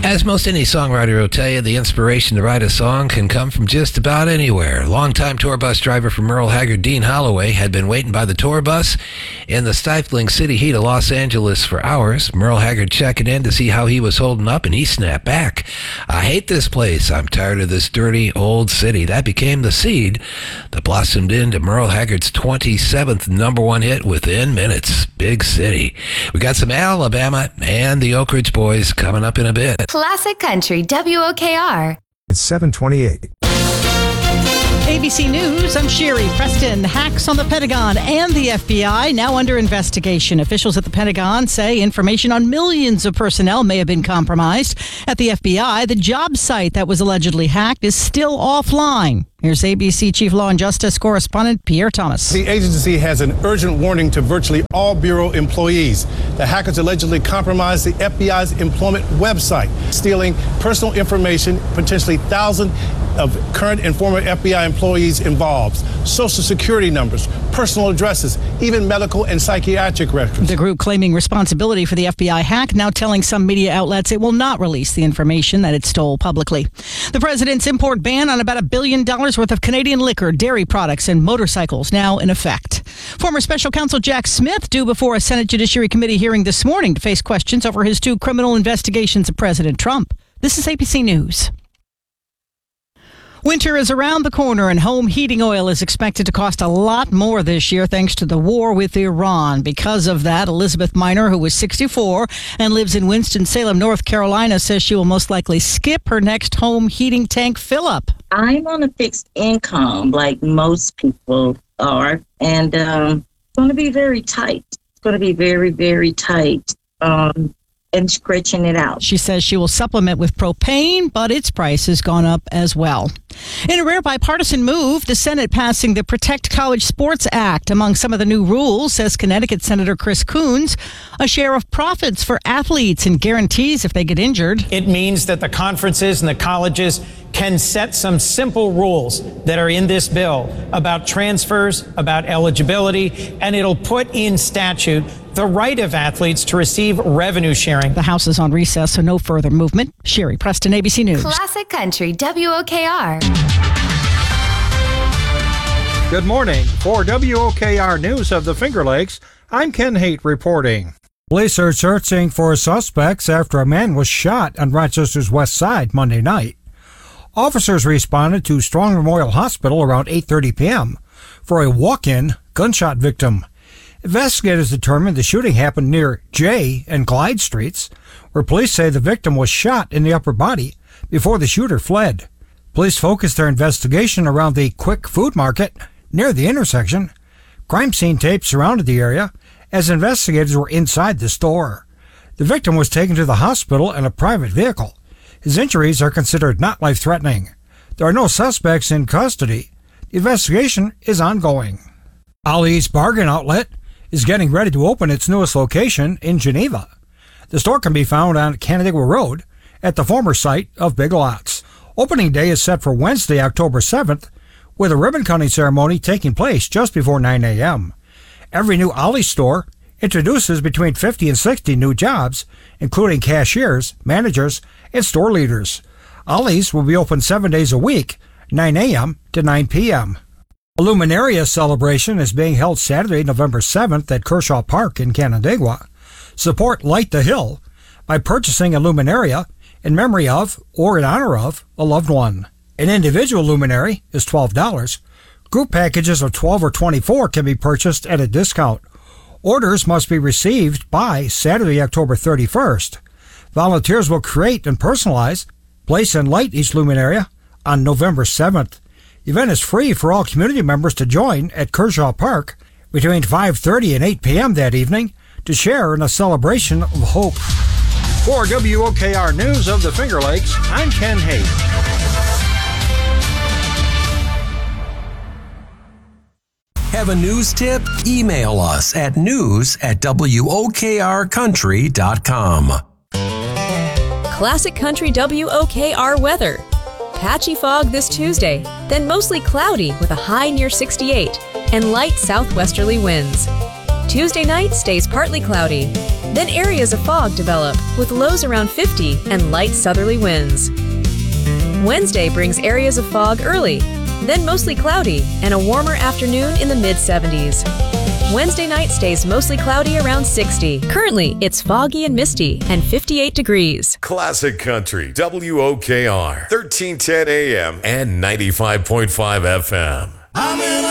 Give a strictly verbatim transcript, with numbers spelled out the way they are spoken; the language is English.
As most any songwriter will tell you, the inspiration to write a song can come from just about anywhere. Longtime tour bus driver for Merle Haggard, Dean Holloway, had been waiting by the tour bus in the stifling city heat of Los Angeles for hours. Merle Haggard checking in to see how he was holding up, and he snapped back. "I hate this place. I'm tired of this dirty old city." That became the seed that blossomed into Merle Haggard's twenty-seventh number one hit within minutes. Big City. We got some Alabama and the Oak Ridge Boys coming up in a bit. Classic Country W O K R. It's seven twenty-eight. A B C News, I'm Sherry Preston. Hacks on the Pentagon and the F B I now under investigation. Officials at the Pentagon say information on millions of personnel may have been compromised. At the F B I, the job site that was allegedly hacked is still offline. Here's A B C Chief Law and Justice correspondent Pierre Thomas. The agency has an urgent warning to virtually all Bureau employees. The hackers allegedly compromised the F B I's employment website, stealing personal information, potentially thousands of current and former F B I employees involved, social security numbers, personal addresses, even medical and psychiatric records. The group claiming responsibility for the F B I hack, now telling some media outlets it will not release the information that it stole publicly. The president's import ban on about a billion dollars worth of Canadian liquor, dairy products, and motorcycles now in effect. Former special counsel Jack Smith due before a Senate Judiciary Committee hearing this morning to face questions over his two criminal investigations of President Trump. This is A B C News. Winter is around the corner, and home heating oil is expected to cost a lot more this year thanks to the war with Iran. Because of that, Elizabeth Miner, who is sixty-four and lives in Winston-Salem, North Carolina, says she will most likely skip her next home heating tank fill-up. I'm on a fixed income like most people are, and um, it's going to be very tight. It's going to be very, very tight. Um and stretching it out. She says she will supplement with propane, but its price has gone up as well. In a rare bipartisan move, the Senate passing the Protect College Sports Act. Among some of the new rules, says Connecticut Senator Chris Coons, a share of profits for athletes and guarantees if they get injured. It means that the conferences and the colleges can set some simple rules that are in this bill about transfers, about eligibility, and it'll put in statute the right of athletes to receive revenue sharing. The House is on recess, so no further movement. Sherry Preston, A B C News. Classic Country W O K R. Good morning. For W O K R News of the Finger Lakes, I'm Ken Haight reporting. Police are searching for suspects after a man was shot on Rochester's west side Monday night. Officers responded to Strong Memorial Hospital around eight thirty p.m. for a walk-in gunshot victim. Investigators determined the shooting happened near J and Clyde Streets, where police say the victim was shot in the upper body before the shooter fled. Police focused their investigation around the Quick Food Market near the intersection. Crime scene tape surrounded the area as investigators were inside the store. The victim was taken to the hospital in a private vehicle. His injuries are considered not life-threatening. There are no suspects in custody. The investigation is ongoing. Ollie's Bargain Outlet is getting ready to open its newest location in Geneva. The store can be found on Canandaigua Road at the former site of Big Lots. Opening day is set for Wednesday, October seventh, with a ribbon-cutting ceremony taking place just before nine a.m. Every new Ollie's store introduces between fifty and sixty new jobs, including cashiers, managers, and store leaders. Ollie's will be open seven days a week, nine a.m. to nine p.m. A Luminaria celebration is being held Saturday, November seventh at Kershaw Park in Canandaigua. Support Light the Hill by purchasing a luminaria in memory of or in honor of a loved one. An individual luminary is twelve dollars. Group packages of twelve or twenty-four can be purchased at a discount. Orders must be received by Saturday, October thirty-first. Volunteers will create and personalize, place and light each luminaria on November seventh. The event is free for all community members to join at Kershaw Park between five thirty and eight p.m. that evening to share in a celebration of hope. For W O K R News of the Finger Lakes, I'm Ken Haight. Have a news tip? Email us at news at W O K R country dot com. Classic Country W O K R weather. Patchy fog this Tuesday, then mostly cloudy with a high near sixty-eight and light southwesterly winds. Tuesday night stays partly cloudy. Then areas of fog develop with lows around fifty and light southerly winds. Wednesday brings areas of fog early, then mostly cloudy and a warmer afternoon in the mid seventies. Wednesday night stays mostly cloudy around sixty. Currently, it's foggy and misty and fifty-eight degrees. Classic Country, W O K R, thirteen ten A M and ninety-five point five F M.